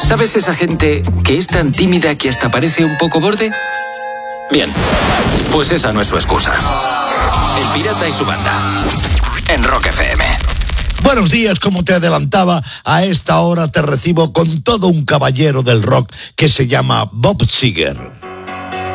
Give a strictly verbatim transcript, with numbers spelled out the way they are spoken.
¿Sabes esa gente que es tan tímida que hasta parece un poco borde? Bien, pues esa no es su excusa. El Pirata y su banda, en Rock F M. Buenos días, como te adelantaba, a esta hora te recibo con todo un caballero del rock que se llama Bob Seger.